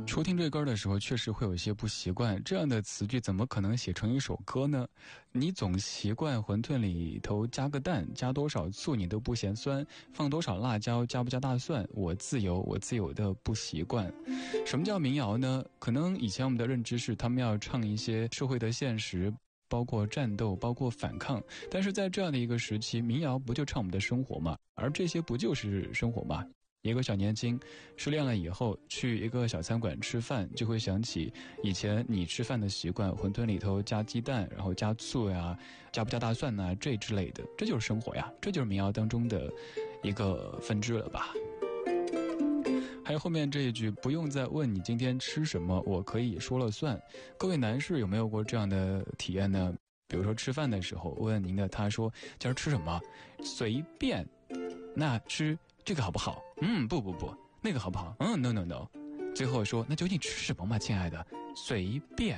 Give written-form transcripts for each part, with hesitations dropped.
初听这歌的时候确实会有一些不习惯，这样的词句怎么可能写成一首歌呢？你总习惯馄饨里头加个蛋，加多少醋你都不嫌酸，放多少辣椒，加不加大蒜，我自由的不习惯。什么叫民谣呢？可能以前我们的认知是他们要唱一些社会的现实，包括战斗，包括反抗，但是在这样的一个时期，民谣不就唱我们的生活吗？而这些不就是生活吗？一个小年轻失恋了以后，去一个小餐馆吃饭，就会想起以前你吃饭的习惯，馄饨里头加鸡蛋，然后加醋呀，加不加大蒜啊，这之类的，这就是生活呀，这就是民谣当中的一个分支了吧。还有后面这一句，不用再问你今天吃什么，我可以说了算。各位男士有没有过这样的体验呢？比如说吃饭的时候问您的，他说今儿吃什么，随便，那吃这个好不好？不，那个好不好？No， 最后说那究竟吃什么嘛，亲爱的？随便。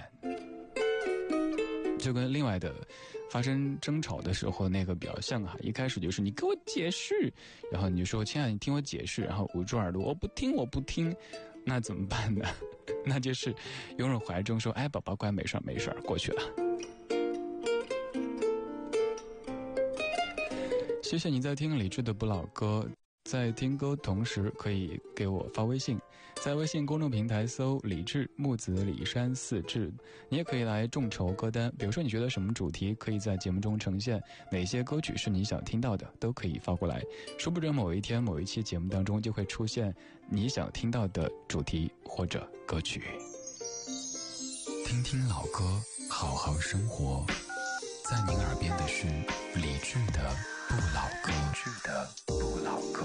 就跟另外的发生争吵的时候那个比较像哈，一开始就是你给我解释，然后你就说亲爱的你听我解释，然后捂住耳朵我不听，那怎么办呢？那就是拥入怀中说，哎，宝宝乖，没事过去了。谢谢你在听理智的不老歌，在听歌同时可以给我发微信，在微信公众平台搜李志木子李山四志，你也可以来众筹歌单，比如说你觉得什么主题可以在节目中呈现，哪些歌曲是你想听到的，都可以发过来，说不准某一天某一期节目当中就会出现你想听到的主题或者歌曲。听听老歌，好好生活，在您耳边的是理智的不老歌。